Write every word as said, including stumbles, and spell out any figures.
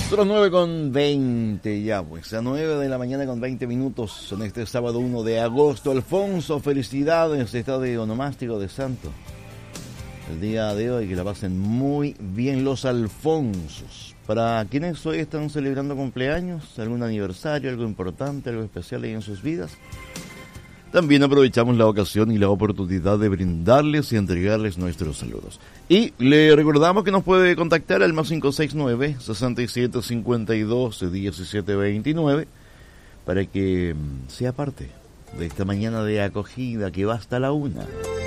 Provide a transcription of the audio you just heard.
Son las nueve con veinte ya, pues a nueve de la mañana con veinte minutos en este sábado uno de agosto. Alfonso, felicidades, está de onomástico de santo. El día de hoy, que la pasen muy bien los Alfonsos. Para quienes hoy están celebrando cumpleaños, algún aniversario, algo importante, algo especial ahí en sus vidas, también aprovechamos la ocasión y la oportunidad de brindarles y entregarles nuestros saludos. Y le recordamos que nos puede contactar al más cinco seis nueve, seis siete cinco dos, diecisiete veintinueve para que sea parte de esta mañana de acogida que va hasta la una.